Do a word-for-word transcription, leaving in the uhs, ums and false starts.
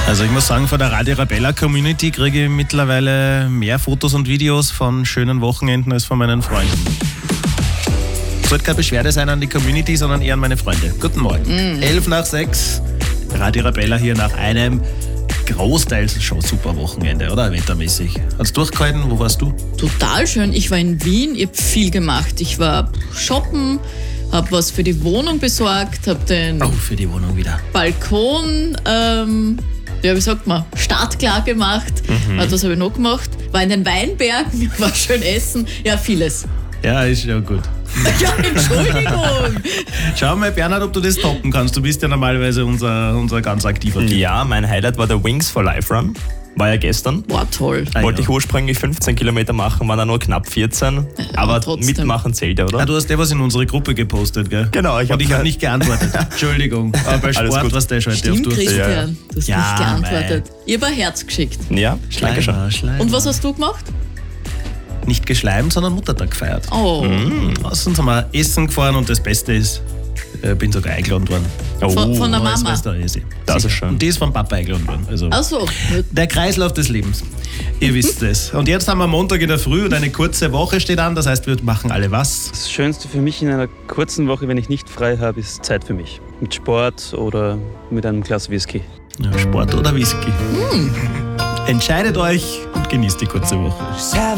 Also ich muss sagen, von der Radio Arabella Community kriege ich mittlerweile mehr Fotos und Videos von schönen Wochenenden als von meinen Freunden. Sollte keine Beschwerde sein an die Community, sondern eher an meine Freunde. Guten Morgen. Mm. elf nach sechs, Radio Arabella hier nach einem großteils schon super Wochenende, oder? Wettermäßig. Hat's durchgehalten? Wo warst du? Total schön. Ich war in Wien, ich habe viel gemacht. Ich war shoppen, habe was für die Wohnung besorgt, habe den Oh, für die Wohnung wieder. Balkon, ähm, ja, wie sagt man, startklar gemacht. Mhm. Was habe ich noch gemacht? War in den Weinbergen, war schön essen. Ja, vieles. Ja, ist ja gut. Ja, Entschuldigung. Schau mal, Bernhard, ob du das toppen kannst. Du bist ja normalerweise unser, unser ganz aktiver Typ. Ja, mein Highlight war der Wings for Life Run. War ja gestern. War toll. Ah, Wollte ja. ich ursprünglich fünfzehn Kilometer machen, waren dann nur knapp vierzehn. Aber trotzdem. mitmachen zählt ja, oder? Ah, du hast ja was in unsere Gruppe gepostet, gell? Genau, ich Und hab- ich habe nicht geantwortet. Entschuldigung. Aber bei Alles Sport, gut. was der schon heute auf Stimmt, durch. Christian. Du hast Ja, nicht geantwortet. Ich habe ein Herz geschickt. Ja, danke schon. Schleimer, Schleimer. Und was hast du gemacht? Nicht geschleimt, sondern Muttertag gefeiert. Oh, Außerdem sind wir essen gefahren und das Beste ist, ich bin sogar eingeladen worden. Oh, von, von der Das Mama. weiß der Esi. Das ist Sicher. schön. Und die ist vom Papa eingeladen worden. Also Ach so. der Kreislauf des Lebens. Ihr wisst es. Und jetzt haben wir Montag in der Früh und eine kurze Woche steht an. Das heißt, wir machen alle was? Das Schönste für mich in einer kurzen Woche, wenn ich nicht frei habe, ist Zeit für mich. Mit Sport oder mit einem Glas Whisky. Ja, Sport oder Whisky. Entscheidet euch und genießt die kurze Woche.